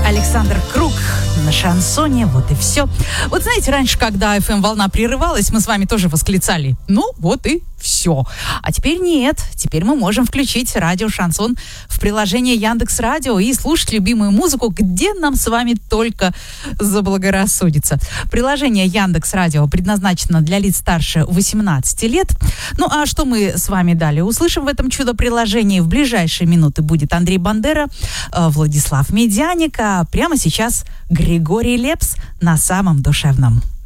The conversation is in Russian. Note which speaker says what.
Speaker 1: Александр Круг на шансоне, вот и все. Вот знаете, раньше, когда FM-волна прерывалась, мы с вами тоже восклицали: ну, вот и все. А теперь нет. Теперь мы можем включить радио «Шансон» в приложении Яндекс.Радио и слушать любимую музыку, где нам с вами только заблагорассудится. Приложение Яндекс.Радио предназначено для лиц старше 18 лет. Ну, а что мы с вами далее услышим в этом чудо-приложении? В ближайшие минуты будет Андрей Бандера, Владислав Медяник, а прямо сейчас Григорий Лепс на самом душевном.